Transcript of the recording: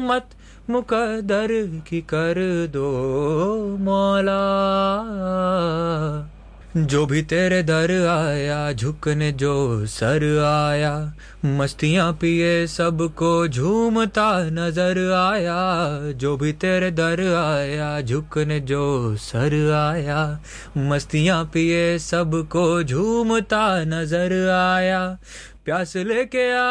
हिम्मत मुकद्दर की कर दो मौला। जो भी तेरे दर आया झुकने जो सर आया, मस्तियाँ पिए सबको झूमता नजर आया। जो भी तेरे दर आया झुकने जो सर आया, मस्तियाँ पिए सबको झूमता नजर आया। प्यास लेके